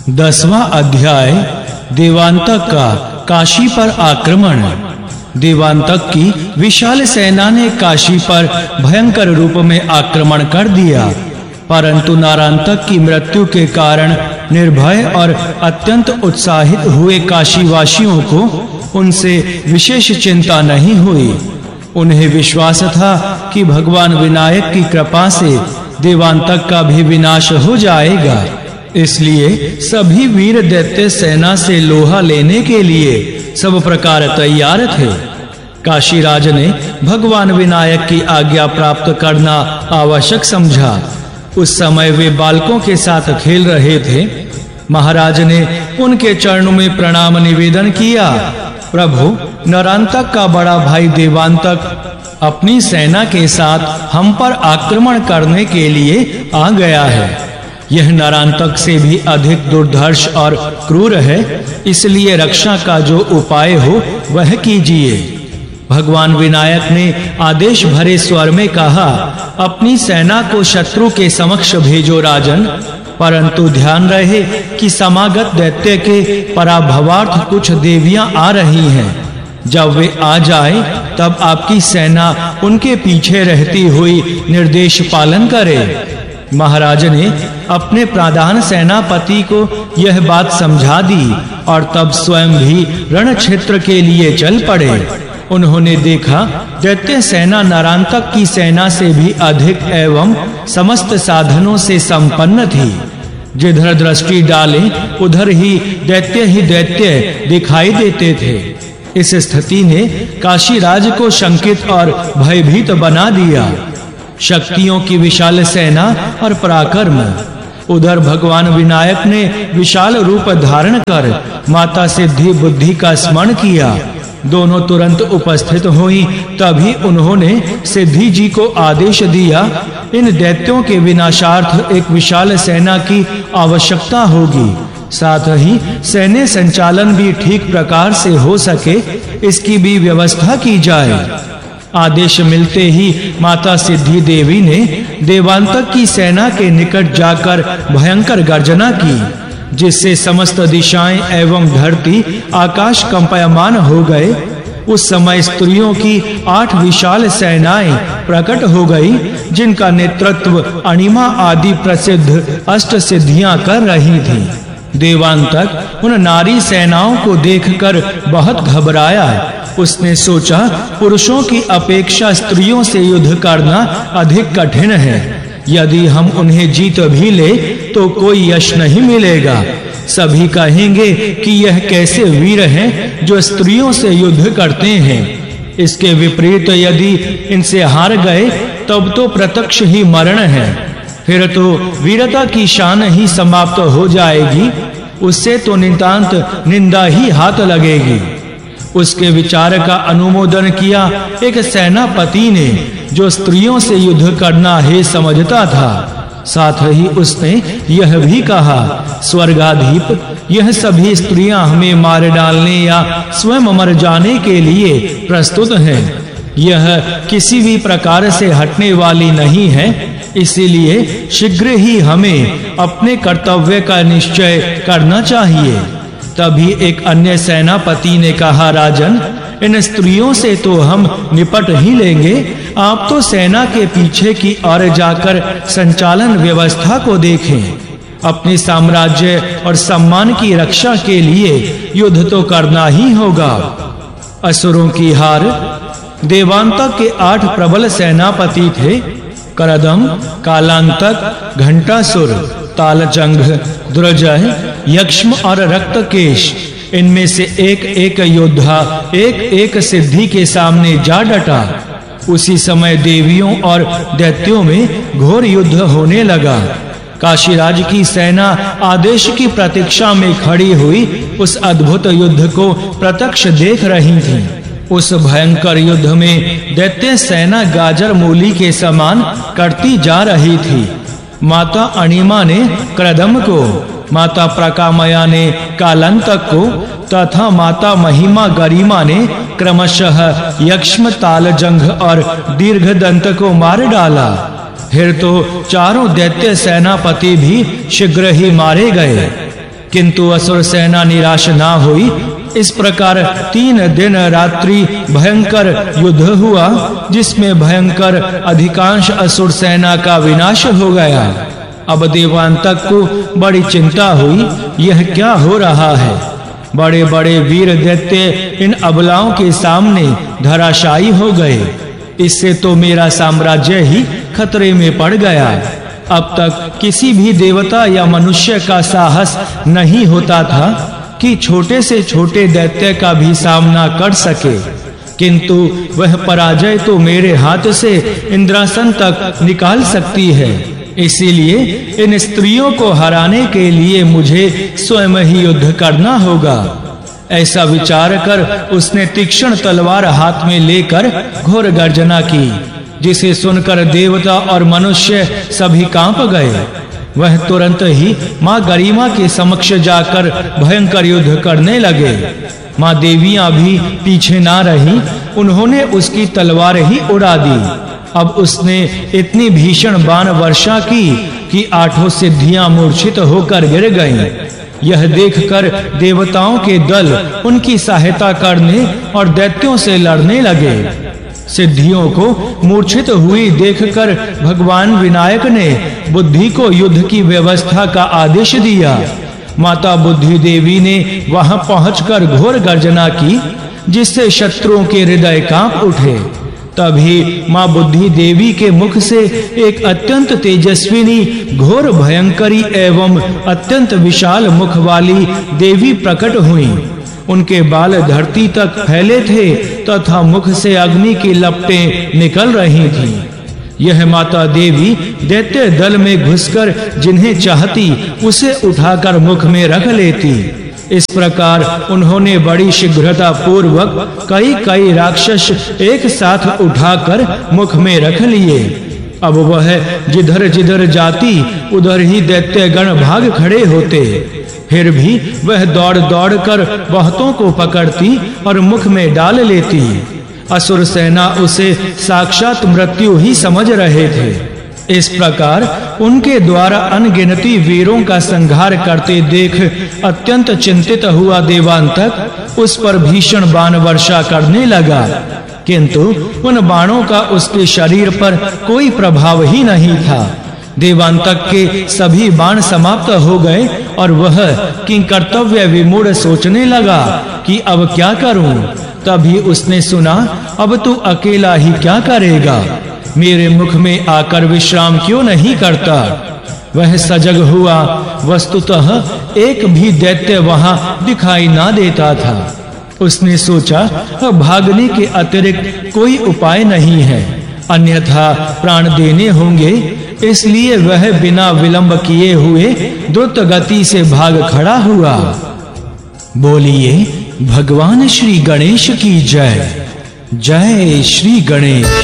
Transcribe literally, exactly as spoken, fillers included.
दसवां अध्याय देवांतक का काशी पर आक्रमण। देवांतक की विशाल सेना ने काशी पर भयंकर रूप में आक्रमण कर दिया, परंतु नरांतक की मृत्यु के कारण निर्भय और अत्यंत उत्साहित हुए काशीवासियों को उनसे विशेष चिंता नहीं हुई। उन्हें विश्वास था कि भगवान विनायक की कृपा से देवांतक का भी विनाश हो जाएगा, इसलिए सभी वीर दैत्य सेना से लोहा लेने के लिए सब प्रकार तैयार थे। काशीराज ने भगवान विनायक की आज्ञा प्राप्त करना आवश्यक समझा। उस समय वे बालकों के साथ खेल रहे थे। महाराज ने उनके चरणों में प्रणाम निवेदन किया। प्रभु, नरांतक का बड़ा भाई देवांतक अपनी सेना के साथ हम पर आक्रमण करने के लिए आ गया है। यह नरांतक से भी अधिक दुर्धर्ष और क्रूर है, इसलिए रक्षा का जो उपाय हो वह कीजिए। भगवान विनायक ने आदेश भरे स्वर में कहा, अपनी सेना को शत्रु के समक्ष भेजो राजन, परंतु ध्यान रहे कि समागत दैत्य के पराभवार्थ कुछ देवियां आ रही हैं। जब वे आ जाए तब आपकी सेना उनके पीछे रहती हुई निर्देश पालन करे। महाराज ने अपने प्रधान सेनापति को यह बात समझा दी और तब स्वयं भी रण क्षेत्र के लिए चल पड़े। उन्होंने देखा दैत्य सेना नरांतक की सेना से भी अधिक एवं समस्त साधनों से संपन्न थी। जिधर दृष्टि डाले उधर ही दैत्य ही दैत्य दिखाई देते थे। इस स्थिति ने काशीराज को शंकित और भयभीत बना दिया। शक्तियों की विशाल सेना और पराक्रम। उधर भगवान विनायक ने विशाल रूप धारण कर माता सिद्धि बुद्धि का स्मरण किया। दोनों तुरंत उपस्थित हुई। तभी उन्होंने सिद्धि जी को आदेश दिया, इन दैत्यों के विनाशार्थ एक विशाल सेना की आवश्यकता होगी। साथ ही सैन्य संचालन भी ठीक प्रकार से हो सके, इसकी भी व्यवस्था की जाए। आदेश मिलते ही माता सिद्धि देवी ने देवांतक की सेना के निकट जाकर भयंकर गर्जना की, जिससे समस्त दिशाएं एवं धरती आकाश कंपायमान हो गए। उस समय स्त्रियों की आठ विशाल सेनाएं प्रकट हो गई, जिनका नेतृत्व अणिमा आदि प्रसिद्ध अष्ट सिद्धियां कर रही थीं। देवांतक उन नारी सेनाओं को देखकर बहुत घबराया। उसने सोचा, पुरुषों की अपेक्षा स्त्रियों से युद्ध करना अधिक कठिन है। यदि हम उन्हें जीत भी ले तो कोई यश नहीं मिलेगा। सभी कहेंगे कि यह कैसे वीर हैं जो स्त्रियों से युद्ध करते हैं। इसके विपरीत यदि इनसे हार गए तब तो प्रत्यक्ष ही मरण है। फिर तो वीरता की शान ही समाप्त हो जाएगी। उससे तो नितांत निंदा ही हाथ लगेगी। उसके विचार का अनुमोदन किया एक सेनापति ने, जो स्त्रियों से युद्ध करना है समझता था। साथ ही उसने यह भी कहा, स्वर्गाधीप, यह सभी स्त्रियां हमें मार डालने या स्वयं मर जाने के लिए प्रस्तुत हैं। यह किसी भी प्रकार से हटने वाली नहीं है, इसीलिए शीघ्र ही हमें अपने कर्तव्य का निश्चय करना चाहिए। तभी एक अन्य सेनापति ने कहा, राजन, इन स्त्रियों से तो हम निपट ही लेंगे। आप तो सेना के पीछे की ओर जाकर संचालन व्यवस्था को देखें। अपने साम्राज्य और सम्मान की रक्षा के लिए युद्ध तो करना ही होगा। असुरों की हार। देवांतक के आठ प्रबल सेनापति थे, करदम, कालांतक, घंटासुर, तालजंघ, दुर्जय, यक्ष्म और रक्तकेश। इनमें से एक एक योद्धा एक एक सिद्धि के सामने जा डटा। उसी समय देवियों और दैत्यों में घोर युद्ध होने लगा। काशीराज की सेना आदेश की प्रतीक्षा में खड़ी हुई उस अद्भुत युद्ध को प्रत्यक्ष देख रही थी। उस भयंकर युद्ध में दैत्य सेना गाजर मूली के समान करती जा रही थी। माता अणिमा ने करदम को, माता प्रकामया ने कालांतक को तथा माता महिमा गरिमा ने क्रमशः यक्ष्म, तालजंघ और दीर्घदंत को मार डाला। फिर तो चारों दैत्य सेनापति भी शीघ्र ही मारे गए। किंतु असुर सेना निराश ना हुई। इस प्रकार तीन दिन रात्रि भयंकर युद्ध हुआ, जिसमें भयंकर अधिकांश असुर सेना का विनाश हो गया। अब देवांतक को बड़ी चिंता हुई, यह क्या हो रहा है। बड़े बड़े वीर दैत्य इन अबलाओं के सामने धराशायी हो गए। इससे तो मेरा साम्राज्य ही खतरे में पड़ गया। अब तक किसी भी देवता या मनुष्य का साहस नहीं होता था कि छोटे से छोटे दैत्य का भी सामना कर सके, किंतु वह पराजय तो मेरे हाथ से इंद्रासन तक निकाल सकती है। इसीलिए इन स्त्रियों को हराने के लिए मुझे स्वयं ही युद्ध करना होगा। ऐसा विचार कर उसने तीक्ष्ण तलवार हाथ में लेकर घोर गर्जना की, जिसे सुनकर देवता और मनुष्य सभी कांप गए। वह तुरंत ही मां गरिमा के समक्ष जाकर भयंकर युद्ध करने लगे। मां देवियां भी पीछे ना रही, उन्होंने उसकी तलवार ही उड़ा दी। अब उसने इतनी भीषण बाण वर्षा की कि आठों सिद्धियां मूर्छित होकर गिर गईं। यह देखकर देवताओं के दल उनकी सहायता करने और दैत्यों से लड़ने लगे। सिद्धियों को मूर्छित हुई देखकर भगवान विनायक ने बुद्धि को युद्ध की व्यवस्था का आदेश दिया। माता बुद्धि देवी ने वहां पहुंचकर घोर गर्जना की, जिससे शत्रुओं के हृदय कांप उठे। तभी मां बुद्धि देवी के मुख से एक अत्यंत तेजस्विनी, घोर भयंकरी एवं अत्यंत विशाल मुख वाली देवी प्रकट हुई। उनके बाल धरती तक फैले थे तथा मुख से अग्नि की लपटें निकल रही थीं। यह माता देवी दैत्य दल में घुसकर जिन्हें चाहती उसे उठाकर मुख में रख लेती। इस प्रकार उन्होंने बड़ी शीघ्रता पूर्वक कई कई राक्षस एक साथ उठाकर मुख में रख लिए। अब वह जिधर जिधर जाती उधर ही दैत्य गण भाग खड़े होते। फिर भी वह दौड़ दौड़ कर बहुतों को पकड़ती और मुख में डाल लेती। असुर सेना उसे साक्षात मृत्यु ही समझ रहे थे। इस प्रकार उनके द्वारा अनगिनती वीरों का संहार करते देख अत्यंत चिंतित हुआ देवांतक उस पर भीषण बाण वर्षा करने लगा, किंतु उन बाणों का उसके शरीर पर कोई प्रभाव ही नहीं था। देवांतक के सभी बाण समाप्त हो गए और वह कि कर्तव्य विमूढ़ सोचने लगा कि अब क्या करूं। तभी उसने सुना, अब तू अकेला ही क्या करेगा, मेरे मुख में आकर विश्राम क्यों नहीं करता। वह सजग हुआ, वस्तुतः एक भी दैत्य वहां दिखाई ना देता था। उसने सोचा, अब भागने के अतिरिक्त कोई उपाय नहीं है, अन्यथा प्राण देने होंगे। इसलिए वह बिना विलंब किए हुए द्रुत गति से भाग खड़ा हुआ। बोलिए भगवान श्री गणेश की जय। जय श्री गणेश।